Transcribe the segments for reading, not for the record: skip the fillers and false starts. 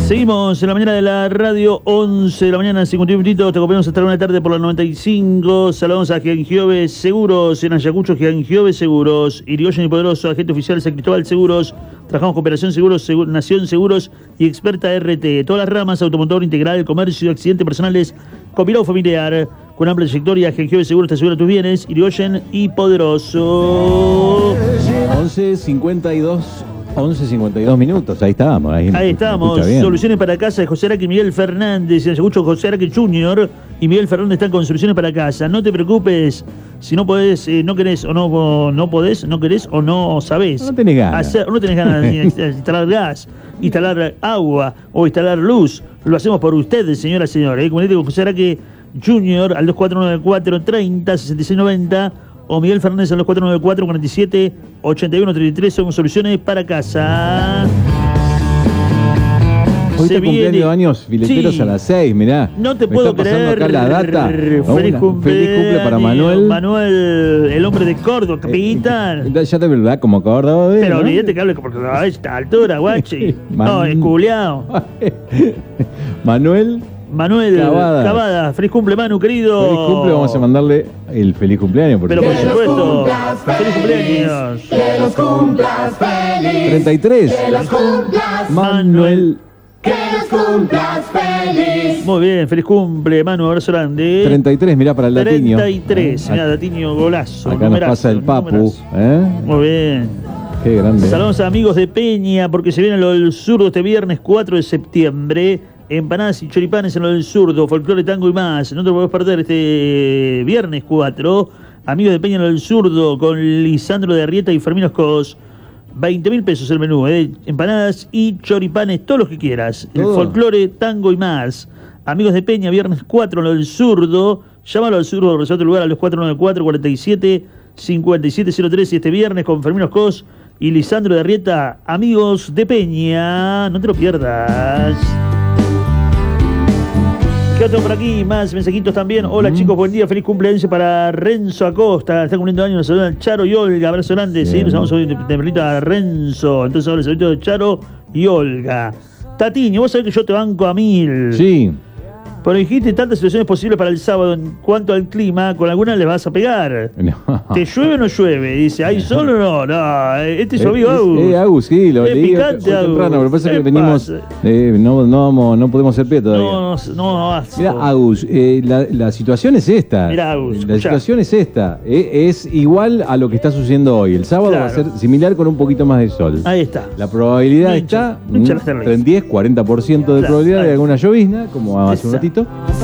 Seguimos en la mañana de la radio, 11 de la mañana, 51 minutitos. Te acompañamos hasta la 1 de la tarde por la 95. Saludamos a Giangiove Seguros, en Ayacucho, Giangiove Seguros. Irigoyen y Poderoso, agente oficial San Cristóbal Seguros. Trabajamos con Operación Seguros, Nación Seguros y Experta RT. Todas las ramas, automotor, integral, comercio, accidentes personales, combinado familiar. Con amplia trayectoria, Giangiove Seguros te asegura tus bienes. Irigoyen y Poderoso. 11:52 minutos, ahí estábamos. Ahí estábamos. Soluciones para casa de José Araque y Miguel Fernández. En Ayacucho, José Araque Jr. y Miguel Fernández están con soluciones para casa. No te preocupes si no podés, no querés o no podés, no querés o no sabés. No tenés ganas. No tenés ganas de instalar gas, instalar agua o instalar luz. Lo hacemos por ustedes, señoras y señores. Comunícate con José Araque Jr. al 2494 30 6690 o Miguel Fernández al 2494 47 81 33. Son soluciones para casa. Hoy está cumpleaños de años fileteros, sí. A las 6, mirá. No te puedo creer. Acá la data. Feliz cumple para Manuel. Manuel, el hombre de Córdoba, capitán. Ya te verdad como Córdoba. Pero ¿no? Olvídate que hable a esta altura, guachi. No, es culiao. Manuel Cavada, feliz cumple, Manu, querido. Feliz cumple, vamos a mandarle el feliz cumpleaños. Pero por supuesto, feliz cumpleaños. Que los cumplas feliz. 33. Que los cumplas Manuel. Que los cumplas feliz. Muy bien, feliz cumple, Manu, abrazo grande. 33, mirá para el Datiño. 33, mirá, Datiño, golazo. Acá nos pasa el Papu. Muy bien. Qué grande. Saludos a amigos de Peña, porque se viene lo del Zurdo este viernes 4 de septiembre. Empanadas y choripanes en lo del Zurdo, folclore, tango y más. No te lo podés perder este viernes 4. Amigos de Peña en lo del Zurdo, con Lisandro de Arrieta y Fermín Oscos. 20.000 pesos el menú, empanadas y choripanes, todos los que quieras. El folclore, tango y más. Amigos de Peña, viernes 4 en lo del Zurdo. Llámalo al Zurdo, reserva tu lugar a los 494 47 5703. Y este viernes con Fermín Oscos y Lisandro de Arrieta, amigos de Peña. No te lo pierdas. ¿Qué otro por aquí? Más mensajitos también. Hola chicos, buen día, feliz cumpleaños para Renzo Acosta. Está cumpliendo años, nos saludan Charo y Olga. Abrazo grande. Sí, nos vamos hoy de a Renzo. Entonces ahora el saludito de Charo y Olga. Tatiño, vos sabés que yo te banco a 1000. Sí. Pero dijiste tantas situaciones posibles para el sábado. En cuanto al clima, con alguna le vas a pegar. No. ¿Te llueve o no llueve? Dice, ¿hay sol o no? No, este es su amigo Agus. Agus, sí, lo leí picante, temprano, pero pasa que venimos. No podemos ser pie todavía. No. Mira, Agus, la situación es esta. Mira, Agus. La situación es esta. Es igual a lo que está sucediendo hoy. El sábado va a ser similar con un poquito más de sol. Ahí está. La probabilidad está en 10-40% de probabilidad de alguna llovizna, como hace un ratito.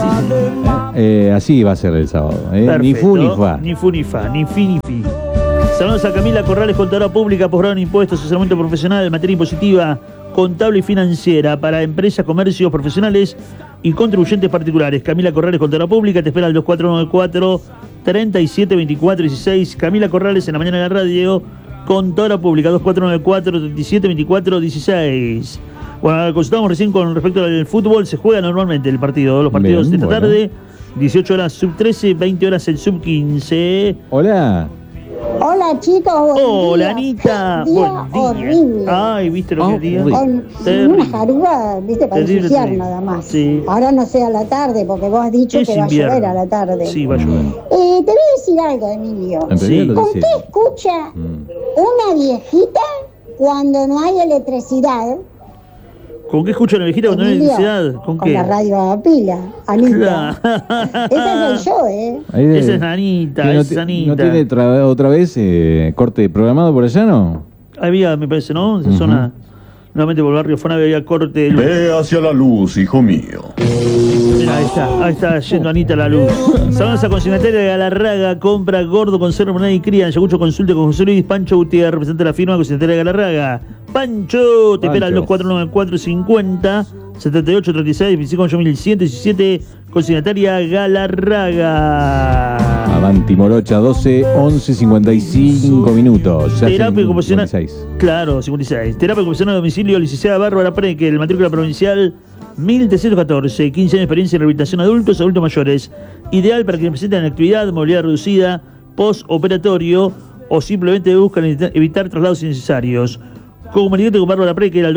Así va a ser el sábado. Ni fu ni fa. Ni fu ni fa, ni fi ni fi. Saludos a Camila Corrales, contadora pública, posgrado en impuestos, asesoramiento profesional, materia impositiva, contable y financiera para empresas, comercios profesionales y contribuyentes particulares. Camila Corrales, contadora pública, te espera al 2494 37 24 16. Camila Corrales en la mañana de la radio, contadora pública, 2494 37 24 16. Bueno, consultamos recién con respecto al fútbol. Se juega normalmente el partido, los partidos de esta tarde, 18 horas sub-13, 20 horas el sub-15. Hola. Hola chicos, hola Anita, buen día. Horrible. Ay, ¿viste lo que día? Con una jaruga, viste, para ensuciar nada más. Sí. Ahora no sé a la tarde, porque vos has dicho que va a llover a la tarde. Sí, va a llover. Te voy a decir algo, Emilio. Sí. ¿Con qué escucha una viejita cuando no hay electricidad? ¿Con qué escucha una viejita cuando no hay electricidad? ¿Con qué? Con la radio a pila, Anita. Esa soy yo, Esa es Anita, ¿No tiene otra vez corte programado por allá, no? Había, me parece, ¿no? Esa zona, nuevamente por el barrio Fonave había corte. Ve hacia la luz, hijo mío. Mira, ahí está yendo Anita a la luz. Saludos a consignataria de Galarraga, compra gordo, conserva, moneda y cría. En Ayacucho consulte con José Luis Pancho Gutiérrez, representante de la firma consignataria de Galarraga. Pancho, te espera al 2494 50 78 36 25 1117, consignataria Galarraga. Avanti Morocha, 12 11 55 minutos. Terapia ocupacional. Claro, 56. Terapia ocupacional a domicilio, licenciada Bárbara Prekel, matrícula provincial 1314, 15 años de experiencia en rehabilitación adultos mayores. Ideal para quienes presenten actividad, movilidad reducida, postoperatorio o simplemente buscan evitar traslados innecesarios. Comunicate con Bárbara Precker al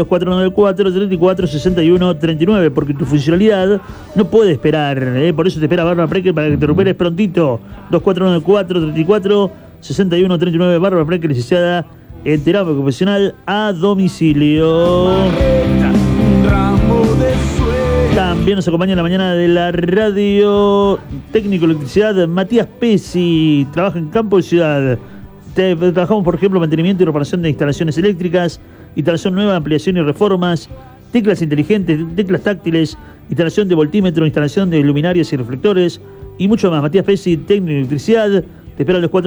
2494-346139, porque tu funcionalidad no puede esperar, por eso te espera Bárbara Precker para que te recuperes prontito. 2494-346139, Bárbara Precker, licenciada en terapia ocupacional a domicilio. También nos acompaña en la mañana de la radio técnico de electricidad Matías Pesi, trabaja en campo de ciudad. Trabajamos, por ejemplo, mantenimiento y reparación de instalaciones eléctricas, instalación nueva, ampliación y reformas, teclas inteligentes, teclas táctiles, instalación de voltímetro, instalación de luminarias y reflectores y mucho más. Matías Pesi, técnico de electricidad, te espera a los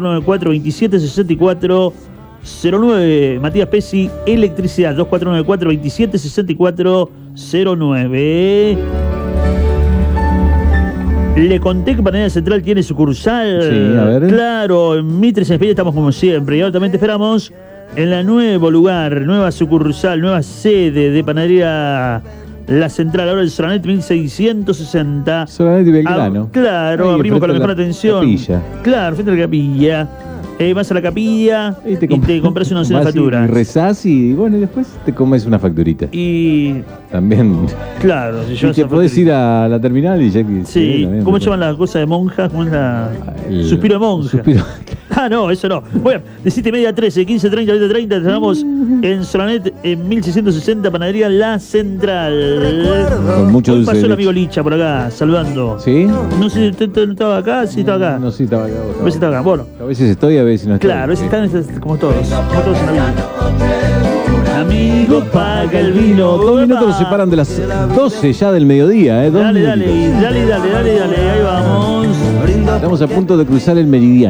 494-2764-09. Matías Pesi, electricidad, 2494-2764-09. Le conté que Panadería Central tiene sucursal. Sí, a ver. Claro, en Mitres en España estamos como siempre. Y ahora también te esperamos en la nuevo lugar, nueva sucursal, nueva sede de Panadería La Central. Ahora el Solanet 1660. Solanet y Belgrano. Claro, ahí, abrimos con la mejor frente a la atención. capilla. Claro, frente a la capilla. Vas a la capilla y te compras una docena de facturas. Y rezás y bueno, y después te comes una facturita. Y también. claro, si y te podés ir a la terminal y ya que. Sí, también, ¿cómo se llaman las cosas de monjas? ¿Cómo es suspiro de monja? Suspiro. Ah, no, eso no. Bueno, de 7:30 a 13, 15:30 a 20:30, estamos en Solanet en 1660, Panadería La Central. Con mucho Hoy dulce pasó de el leche. amigo Licha por acá, saludando. ¿Sí? No sé si usted estaba acá, sí estaba acá. No, sí, estaba acá. A veces estaba acá, bueno. A veces estoy, a veces no estoy. Claro, a veces están como todos en la vida. Amigo, paga el vino. 2 minutos nos separan de las 12 ya del mediodía, Dale, ahí vamos. Estamos a punto de cruzar el meridiano.